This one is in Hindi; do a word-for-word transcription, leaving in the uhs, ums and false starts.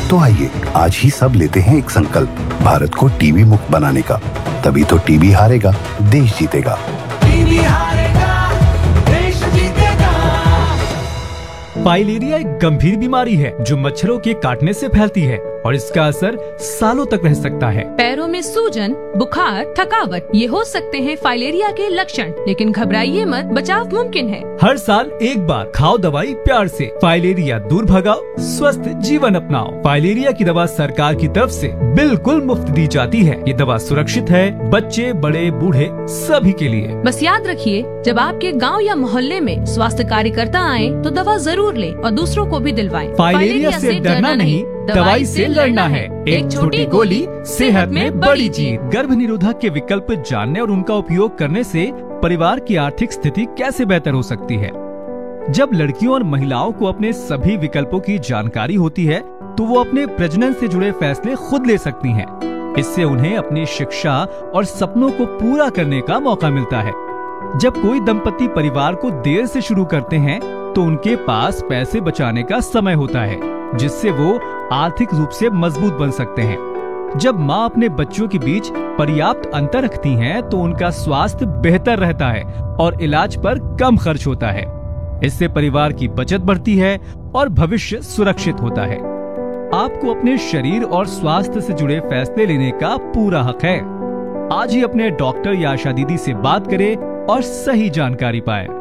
तो आइए आज ही सब लेते हैं एक संकल्प, भारत को टीबी मुक्त बनाने का। तभी तो टीबी हारेगा, देश जीतेगा। टीबी हारेगा, देश जीतेगा। फाइलेरिया एक गंभीर बीमारी है जो मच्छरों के काटने से फैलती है और इसका असर सालों तक रह सकता है। पैरों में सूजन, बुखार, थकावट ये हो सकते हैं फाइलेरिया के लक्षण, लेकिन घबराइए मत, बचाव मुमकिन है। हर साल एक बार खाओ दवाई प्यार से, फाइलेरिया दूर भगाओ, स्वस्थ जीवन अपनाओ। फाइलेरिया की दवा सरकार की तरफ से बिल्कुल मुफ्त दी जाती है। ये दवा सुरक्षित है, बच्चे, बड़े, बूढ़े सभी के लिए। बस याद रखिए, जब आपके गांव या मोहल्ले में स्वास्थ्य कार्यकर्ता आए तो दवा जरूर लें और दूसरों को भी दिलवाएं। फाइलेरिया से डरना नहीं, दवाई से लड़ना है। एक छोटी गोली सेहत में बड़ी जीत। गर्भ निरोधक के विकल्प जानने और उनका उपयोग करने से परिवार की आर्थिक स्थिति कैसे बेहतर हो सकती है। जब लड़कियों और महिलाओं को अपने सभी विकल्पों की जानकारी होती है तो वो अपने प्रजनन से जुड़े फैसले खुद ले सकती हैं। इससे उन्हें अपनी शिक्षा और सपनों को पूरा करने का मौका मिलता है। जब कोई दंपति परिवार को देर से शुरू करते हैं तो उनके पास पैसे बचाने का समय होता है, जिससे वो आर्थिक रूप से मजबूत बन सकते हैं। जब माँ अपने बच्चों के बीच पर्याप्त अंतर रखती हैं, तो उनका स्वास्थ्य बेहतर रहता है और इलाज पर कम खर्च होता है। इससे परिवार की बचत बढ़ती है और भविष्य सुरक्षित होता है। आपको अपने शरीर और स्वास्थ्य से जुड़े फैसले लेने का पूरा हक है। आज ही अपने डॉक्टर या आशा दीदी से बात करें और सही जानकारी पाएं।